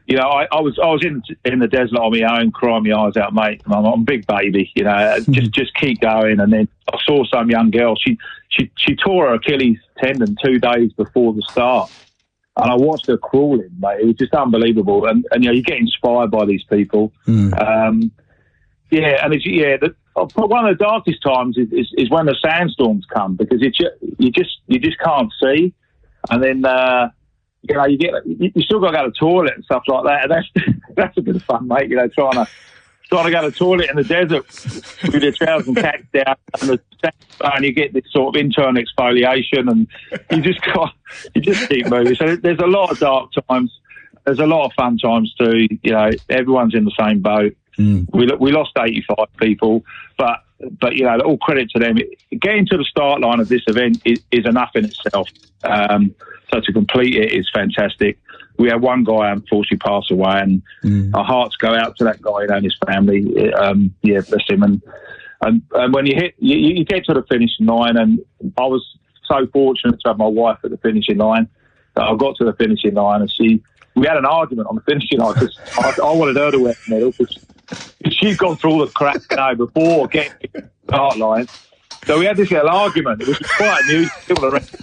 you know, I was in the desert on my own, crying my eyes out, mate. I'm a big baby, you know. Just keep going. And then I saw some young girl. She tore her Achilles tendon 2 days before the start, and I watched her crawling, mate. It was just unbelievable. And you know, you get inspired by these people. Yeah, and one of the darkest times is when the sandstorms come, because you just can't see, and then you know, you still got to go to the toilet and stuff like that, and that's a bit of fun, mate. You know, trying to go to the toilet in the desert with your trousers and cats down, and you get this sort of internal exfoliation, and you just keep moving. So there's a lot of dark times. There's a lot of fun times too. You know, everyone's in the same boat. We lost 85 people, but you know, all credit to them. Getting to the start line of this event is enough in itself. So to complete it is fantastic. We had one guy unfortunately pass away, and our hearts go out to that guy and his family. Yeah, bless him. And when you get to the finishing line, and I was so fortunate to have my wife at the finishing line. That I got to the finishing line, and we had an argument on the finishing line, because I wanted her to wear the medal, because she'd gone through all the crap, you know, before getting to the start line. So we had this little argument. It was quite amusing.